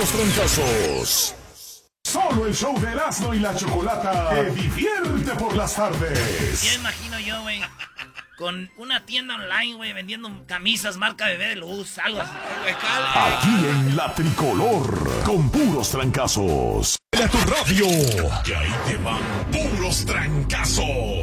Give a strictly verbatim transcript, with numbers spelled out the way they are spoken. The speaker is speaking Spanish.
puros trancazos. Solo el show de Erasmo y la Chocolata te divierte por las tardes. Ya imagino yo, güey, con una tienda online, güey, vendiendo camisas marca Bebé de Luz, algo así. Aquí en La Tricolor, con puros trancazos. A tu radio. Y ahí te van puros trancazos.